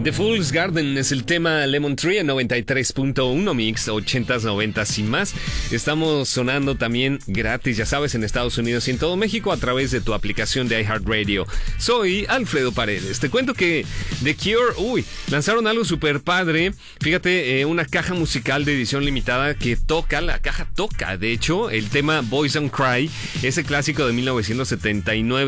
The Fool's Garden es el tema Lemon Tree en 93.1 Mix, 80s, 90s y más. Estamos sonando también gratis, ya sabes, en Estados Unidos y en todo México a través de tu aplicación de iHeartRadio. Soy Alfredo Paredes. Te cuento que The Cure, lanzaron algo súper padre. Fíjate, una caja musical de edición limitada que la caja toca, de hecho, el tema Boys Don't Cry, ese clásico de 1979.